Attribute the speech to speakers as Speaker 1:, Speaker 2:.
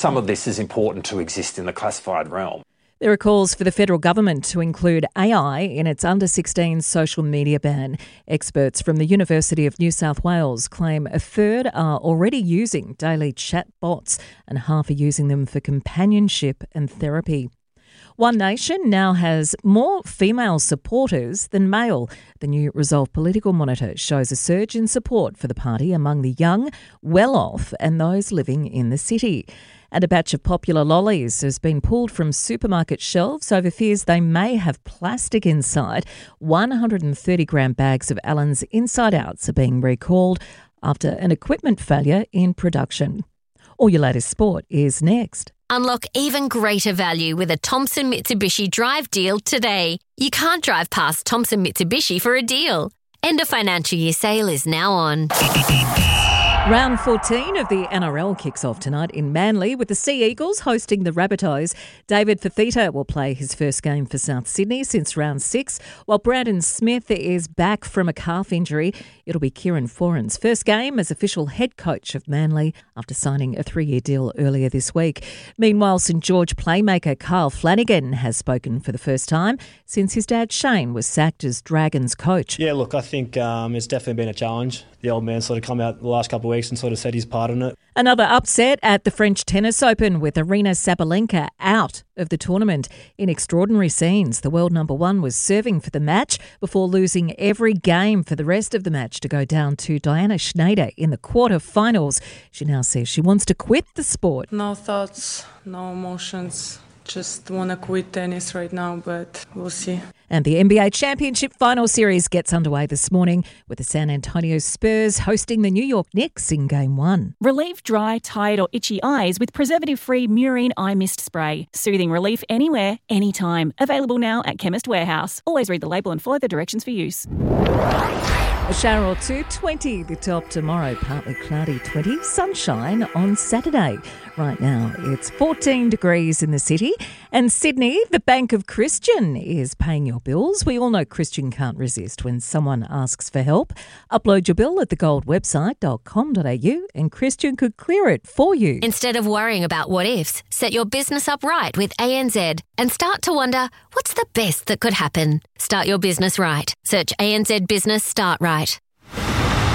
Speaker 1: Some of this is important to exist in the classified realm.
Speaker 2: There are calls for the federal government to include AI in its under-16 social media ban. Experts from the University of New South Wales claim a third are already using daily chat bots and half are using them for companionship and therapy. One Nation now has more female supporters than male. The new Resolve Political Monitor shows a surge in support for the party among the young, well-off and those living in the city. And a batch of popular lollies has been pulled from supermarket shelves over fears they may have plastic inside. 130-gram bags of Allen's Inside Outs are being recalled after an equipment failure in production. All your latest sport is next.
Speaker 3: Unlock even greater value with a Thompson Mitsubishi Drive deal today. You can't drive past Thompson Mitsubishi for a deal. End of financial year sale is now on.
Speaker 2: Round 14 of the NRL kicks off tonight in Manly with the Sea Eagles hosting the Rabbitohs. David Fifita will play his first game for South Sydney since round 6, while Brandon Smith is back from a calf injury. It'll be Kieran Foran's first game as official head coach of Manly after signing a 3-year deal earlier this week. Meanwhile, St George playmaker Kyle Flanagan has spoken for the first time since his dad Shane was sacked as Dragons coach.
Speaker 4: Yeah, look, I think it's definitely been a challenge. The old man sort of come out the last couple of weeks and sort of said his part in it.
Speaker 2: Another upset at the French Tennis Open with Aryna Sabalenka out of the tournament. In extraordinary scenes, the world number one was serving for the match before losing every game for the rest of the match to go down to Diana Schneider in the quarterfinals. She now says she wants to quit the sport.
Speaker 5: No thoughts, no emotions. Just want to quit tennis right now, but we'll see.
Speaker 2: And the NBA Championship Final Series gets underway this morning with the San Antonio Spurs hosting the New York Knicks in Game 1.
Speaker 6: Relieve dry, tired or itchy eyes with preservative-free Murine Eye Mist Spray. Soothing relief anywhere, anytime. Available now at Chemist Warehouse. Always read the label and follow the directions for use.
Speaker 2: A shower or two, 20 the top tomorrow, partly cloudy 20, sunshine on Saturday. Right now it's 14 degrees in the city and Sydney, the Bank of Christian is paying your bills. We all know Christian can't resist when someone asks for help. Upload your bill at thegoldwebsite.com.au and Christian could clear it for you.
Speaker 3: Instead of worrying about what ifs, set your business up right with ANZ and start to wonder, what's the best that could happen? Start your business right. Search ANZ Business Start Right.